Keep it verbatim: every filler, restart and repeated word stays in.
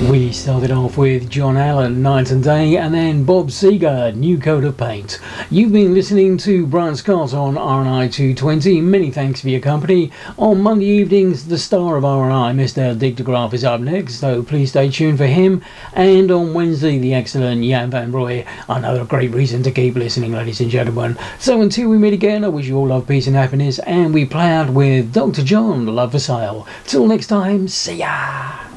We started off with John Allen, Night and Day, and then Bob Seger, New Coat of Paint. You've been listening to Brian Scott on R N I two twenty. Many thanks for your company. On Monday evenings, the star of R N I, Mister Dick de Graaf, is up next, so please stay tuned for him. And on Wednesday, the excellent Jan van Roy. Another great reason to keep listening, ladies and gentlemen. So until we meet again, I wish you all love, peace and happiness, and we play out with Doctor John, Love for Sale. Till next time, see ya!